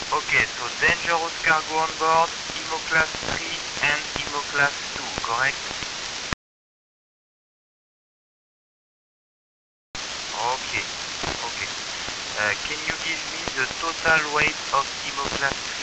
Okay, so dangerous cargo on board, IMO class 3 and IMO class 2, correct? Okay, okay. Can you give me the total weight of IMO class